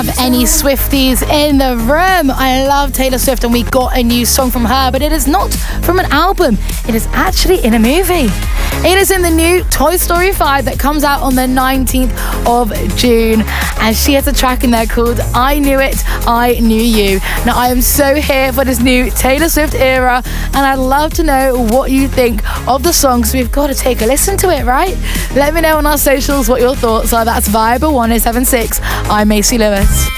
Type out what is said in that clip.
Any Swifties in the room? I love Taylor Swift and we got a new song from her, but it is not from an album. It is actually in a movie. It is in the new Toy Story 5 that comes out on the 19th of June, and she has a track in there called I Knew It, I Knew You. Now I am so here for this new Taylor Swift era, and I'd love to know what you think of the song, so we've got to take a listen to it, right? Let me know on our socials what your thoughts are. That's Viber 1076. I'm Macy Lewis.